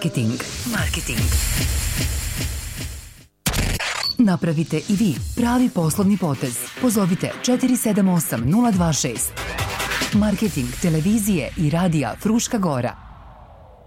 Marketing. Napravite i vi pravi poslovni potez. Pozovite 478 026. Marketing televizije i radija Fruška Gora.